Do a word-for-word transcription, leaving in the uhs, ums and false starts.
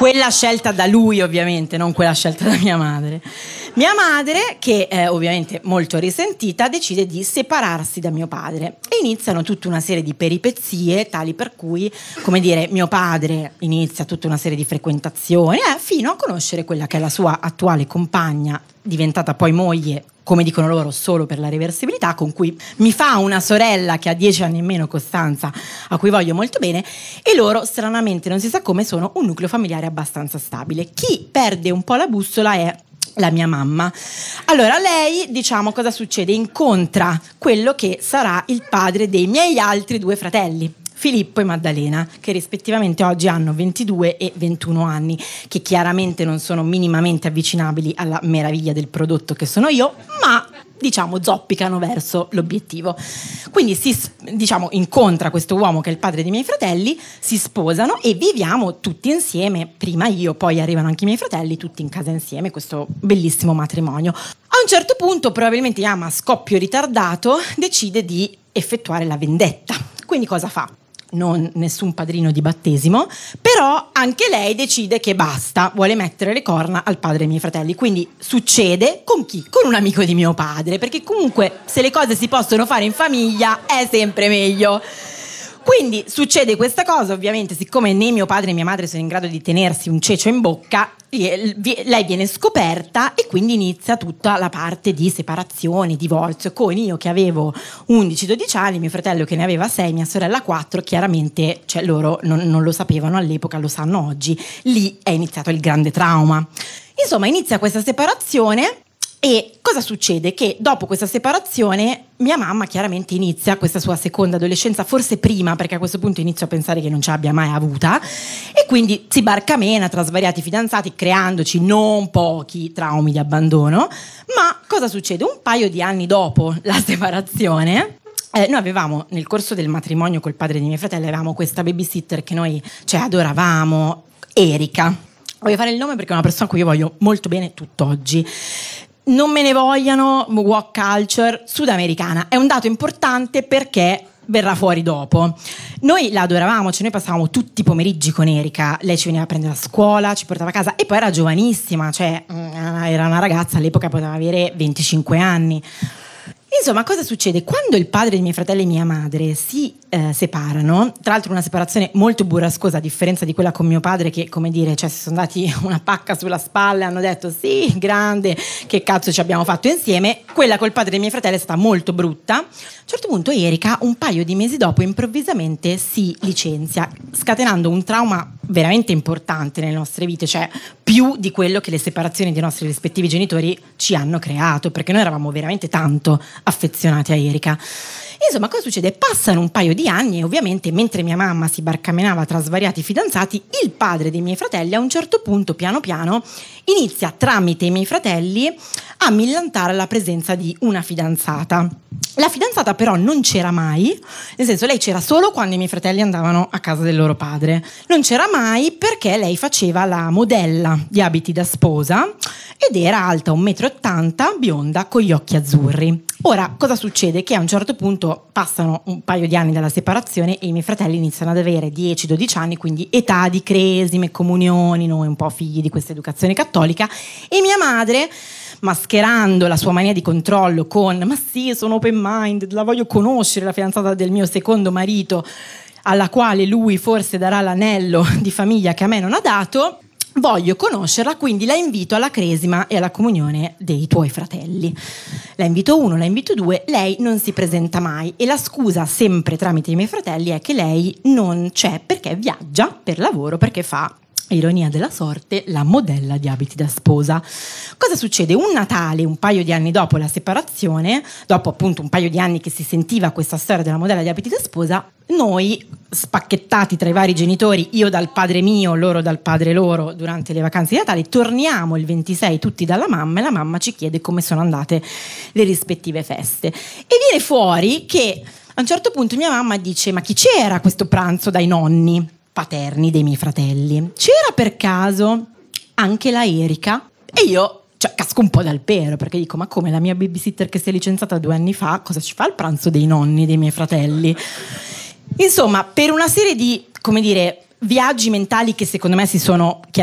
quella scelta da lui ovviamente, non quella scelta da mia madre. Mia madre, che è ovviamente molto risentita, decide di separarsi da mio padre e iniziano tutta una serie di peripezie tali per cui, come dire, mio padre inizia tutta una serie di frequentazioni eh, fino a conoscere quella che è la sua attuale compagna, diventata poi moglie, come dicono loro, solo per la reversibilità, con cui mi fa una sorella che ha dieci anni in meno, Costanza, a cui voglio molto bene, e loro stranamente, non si sa come, sono un nucleo familiare abbastanza stabile. Chi perde un po' la bussola è la mia mamma. Allora lei, diciamo, cosa succede? Incontra quello che sarà il padre dei miei altri due fratelli, Filippo e Maddalena, che rispettivamente oggi hanno ventidue e ventuno anni, che chiaramente non sono minimamente avvicinabili alla meraviglia del prodotto che sono io, ma diciamo zoppicano verso l'obiettivo. Quindi si, diciamo, incontra questo uomo che è il padre dei miei fratelli, si sposano e viviamo tutti insieme, prima io, poi arrivano anche i miei fratelli, tutti in casa insieme, questo bellissimo matrimonio. A un certo punto, probabilmente mia mamma, a scoppio ritardato, decide di effettuare la vendetta. Quindi cosa fa? Non nessun padrino di battesimo, però anche lei decide che basta, vuole mettere le corna al padre dei miei fratelli. Quindi succede con chi? Con un amico di mio padre, perché comunque se le cose si possono fare in famiglia è sempre meglio. Quindi succede questa cosa, ovviamente, siccome né mio padre né mia madre sono in grado di tenersi un cecio in bocca, lei viene scoperta e quindi inizia tutta la parte di separazione, divorzio, con io che avevo undici dodici anni, mio fratello che ne aveva sei, mia sorella quattro, chiaramente, cioè loro non, non lo sapevano all'epoca, lo sanno oggi, lì è iniziato il grande trauma. Insomma, inizia questa separazione. E cosa succede? Che dopo questa separazione mia mamma chiaramente inizia questa sua seconda adolescenza, forse prima, perché a questo punto inizio a pensare che non ce l'abbia mai avuta, e quindi si barcamena tra svariati fidanzati, creandoci non pochi traumi di abbandono. Ma cosa succede? Un paio di anni dopo la separazione, Eh, noi avevamo, nel corso del matrimonio col padre dei miei fratelli, avevamo questa babysitter che noi, cioè, adoravamo, Erika. Voglio fare il nome perché è una persona a cui io voglio molto bene tutt'oggi. Non me ne vogliano, walk culture sudamericana, è un dato importante perché verrà fuori dopo. Noi la adoravamo, cioè noi passavamo tutti i pomeriggi con Erika, lei ci veniva a prendere a scuola, ci portava a casa e poi era giovanissima, cioè era una ragazza, all'epoca poteva avere venticinque anni. Insomma, cosa succede? Quando il padre dei miei fratelli e mia madre si eh, separano, tra l'altro una separazione molto burrascosa, a differenza di quella con mio padre che, come dire, cioè si sono dati una pacca sulla spalla e hanno detto sì, grande, che cazzo ci abbiamo fatto insieme, quella col padre dei miei fratelli è stata molto brutta. A un certo punto Erika, un paio di mesi dopo, improvvisamente si licenzia, scatenando un trauma veramente importante nelle nostre vite, cioè più di quello che le separazioni dei nostri rispettivi genitori ci hanno creato, perché noi eravamo veramente tanto affezionati a Erika. Insomma, cosa succede? Passano un paio di anni e ovviamente mentre mia mamma si barcamenava tra svariati fidanzati, il padre dei miei fratelli a un certo punto, piano piano, inizia tramite i miei fratelli a millantare la presenza di una fidanzata. La fidanzata però non c'era mai, nel senso lei c'era solo quando i miei fratelli andavano a casa del loro padre. Non c'era mai perché lei faceva la modella di abiti da sposa ed era alta un metro e ottanta, bionda, con gli occhi azzurri. Ora, cosa succede? Che a un certo punto passano un paio di anni dalla separazione e i miei fratelli iniziano ad avere dieci dodici anni, quindi età di cresime, comunioni, noi un po' figli di questa educazione cattolica, e mia madre, mascherando la sua mania di controllo con ma sì, sono open mind, la voglio conoscere, la fidanzata del mio secondo marito, alla quale lui forse darà l'anello di famiglia che a me non ha dato, voglio conoscerla, quindi la invito alla cresima e alla comunione dei tuoi fratelli. La invito uno, la invito due, lei non si presenta mai e la scusa sempre tramite i miei fratelli è che lei non c'è perché viaggia per lavoro, perché fa, ironia della sorte, la modella di abiti da sposa. Cosa succede? Un Natale, un paio di anni dopo la separazione, dopo appunto un paio di anni che si sentiva questa storia della modella di abiti da sposa, noi, spacchettati tra i vari genitori, io dal padre mio, loro dal padre loro, durante le vacanze di Natale, torniamo il ventisei tutti dalla mamma e la mamma ci chiede come sono andate le rispettive feste. E viene fuori che a un certo punto mia mamma dice: ma chi c'era a questo pranzo dai nonni paterni dei miei fratelli? C'era per caso anche la Erika? E io cioè, casco un po' dal pero perché dico: ma come, la mia babysitter che si è licenziata due anni fa cosa ci fa al pranzo dei nonni dei miei fratelli? Insomma, per una serie di, come dire, viaggi mentali che secondo me si sono